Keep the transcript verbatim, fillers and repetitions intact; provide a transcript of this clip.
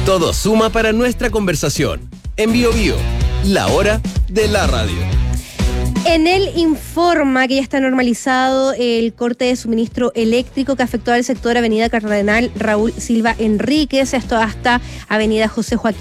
Todo suma para nuestra conversación. En Bio Bio, la hora de la radio. Enel informa que ya está normalizado el corte de suministro eléctrico que afectó al sector Avenida Cardenal Raúl Silva Enríquez, esto hasta Avenida José Joaquín